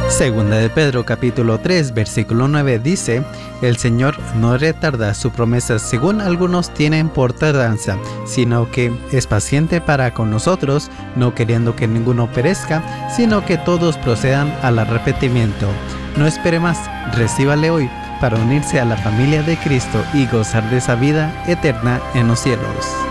Segunda de Pedro capítulo 3 versículo 9 dice: el Señor no retarda su promesa según algunos tienen por tardanza, sino que es paciente para con nosotros, no queriendo que ninguno perezca, sino que todos procedan al arrepentimiento. No espere más, recíbale hoy para unirse a la familia de Cristo y gozar de esa vida eterna en los cielos.